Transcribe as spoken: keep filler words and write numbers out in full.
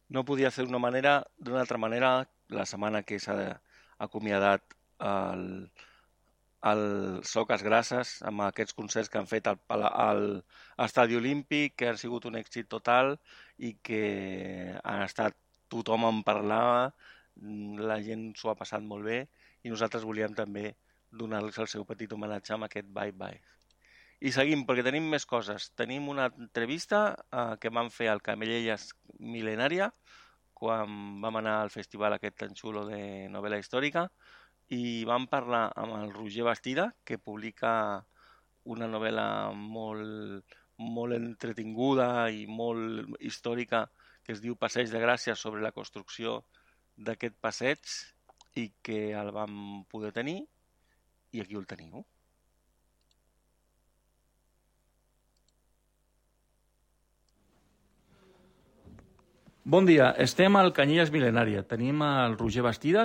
No podia ser d'una manera, d'una altra manera, la setmana que s'ha acomiadat el, el Soques Grasses amb aquests concerts que han fet al, Pala- al Estadi Olímpic, que han sigut un èxit total i que han estat, tothom en parlava, mm, la gent s'ho ha passat molt bé i nosaltres volíem també donar-los el seu petit homenatge amb aquest Bye Bye. I seguim, perquè tenim més coses. Tenim una entrevista eh, que vam fer al Camellelles Mil·lenària quan vam anar al festival aquest tan xulo de novel·la històrica i vam parlar amb el Roger Bastida, que publica una novel·la molt, molt entretinguda i molt històrica que es diu Passeig de Gràcia, sobre la construcció d'aquest passeig, i que el vam poder tenir i aquí el teniu. Bon dia, estem al Canyelles Mil·lenària. Tenim el Roger Bastida,